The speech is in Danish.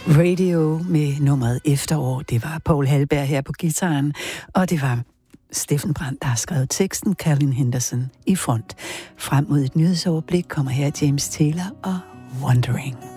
Radio med nummeret Efterår. Det var Paul Halberg her på guitaren, og det var Steffen Brandt, der har skrevet teksten, Calvin Henderson i front. Frem mod et nyhedsoverblik kommer her James Taylor og Wondering.